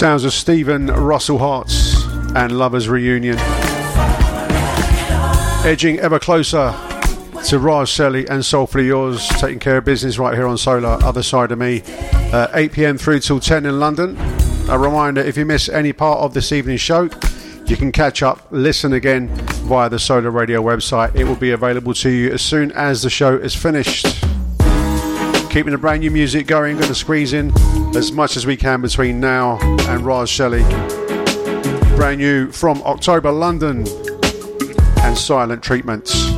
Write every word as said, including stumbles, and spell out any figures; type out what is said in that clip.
Sounds of Stephen Russell Hearts and Lovers Reunion. Edging ever closer to Raj Shelley and Soulfully Yours, taking care of business right here on Solar, Other Side of Me, uh, eight p.m. through till ten in London. A reminder, if you miss any part of this evening's show, you can catch up, listen again via the Solar Radio website. It will be available to you as soon as the show is finished. Keeping the brand new music going, going to squeeze in as much as we can between now and Raj Shelley. Brand new from October, London, and Silent Treatments.